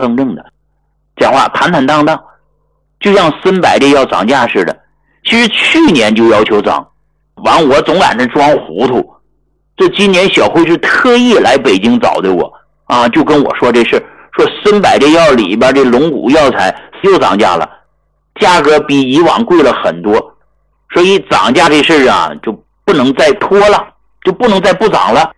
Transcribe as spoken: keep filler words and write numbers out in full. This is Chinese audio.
更正的，讲话坦坦荡荡，就像森百这药涨价似的。其实去年就要求涨，完我总在那装糊涂。这今年小辉是特意来北京找的我啊，就跟我说这事，说森百这药里边这龙骨药材又涨价了，价格比以往贵了很多，所以涨价这事啊就不能再拖了，就不能再不涨了。